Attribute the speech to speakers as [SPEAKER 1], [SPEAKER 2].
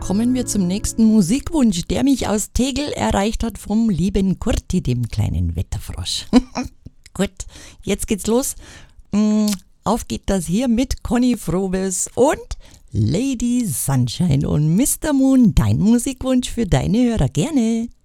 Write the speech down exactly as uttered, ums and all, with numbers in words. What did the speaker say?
[SPEAKER 1] kommen wir zum nächsten Musikwunsch, der mich aus Tegel erreicht hat vom lieben Kurti, dem kleinen Wetterfrosch. Gut, jetzt geht's los. Auf geht das hier mit Conny Frobes und Lady Sunshine und Mister Moon, dein Musikwunsch für deine Hörer. Gerne.